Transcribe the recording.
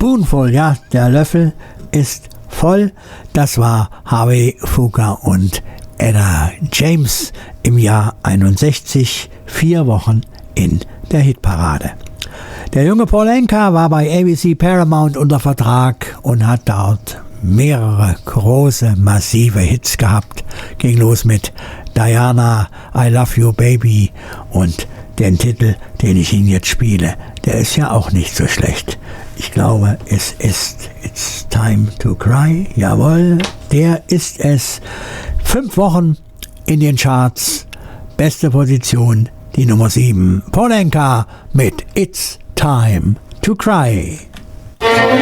Spoonful, ja, der Löffel ist voll. Das war Harvey Fuqa und Etta James im Jahr 61, 4 Wochen in der Hitparade. Der junge Paul Anka war bei ABC Paramount unter Vertrag und hat dort mehrere große, massive Hits gehabt. Ging los mit Diana, I Love You Baby und den Titel, den ich Ihnen jetzt spiele, der ist ja auch nicht so schlecht. Ich glaube, es ist It's Time to Cry. Jawohl, der ist es. 5 Wochen in den Charts. Beste Position, die Nummer 7. Paul Anka mit It's Time to Cry.